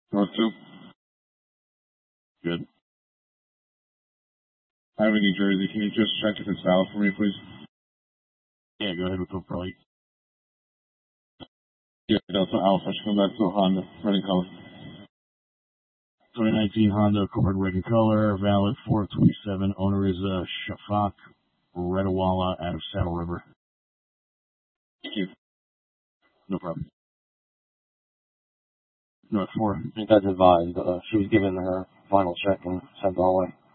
North 2. Good. Highway, New Jersey. Can you just check if it's valid for me, please? Yeah, go ahead with the Pro 8. Yeah, Delta Alpha. Should come back to a Honda. Red in color. 2019 Honda Accord, red in color. Valid 427. Owner is Shafak Redawala out of Saddle River. Thank you. No problem. North 4. I think that's advised. She was given her final check and sent all the way.